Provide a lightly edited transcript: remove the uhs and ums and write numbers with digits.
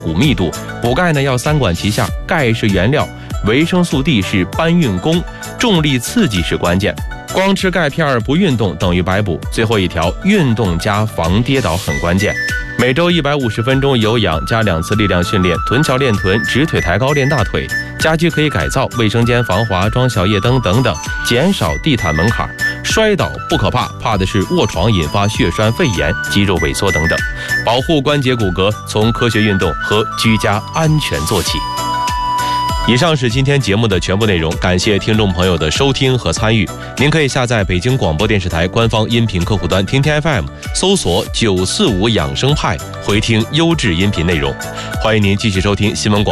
骨密度。补钙呢要3管齐下，钙是原料，维生素 D 是搬运工，重力刺激是关键。光吃钙片不运动等于白补。最后一条，运动加防跌倒很关键。每周150分钟有氧加2次力量训练，臀桥练臀，直腿抬高练大腿。家居可以改造，卫生间防滑，装小夜灯等等，减少地毯门槛。摔倒不可怕，怕的是卧床引发血栓、肺炎、肌肉萎缩等等。保护关节骨骼，从科学运动和居家安全做起。以上是今天节目的全部内容，感谢听众朋友的收听和参与。您可以下载北京广播电视台官方音频客户端听听 FM， 搜索945养生派，回听优质音频内容。欢迎您继续收听新闻广播。